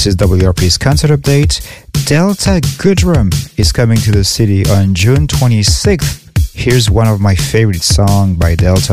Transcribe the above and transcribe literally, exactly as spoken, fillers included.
This is W R P's concert update. Delta Goodrem is coming to the city on June twenty-sixth. Here's one of my favorite songs by Delta,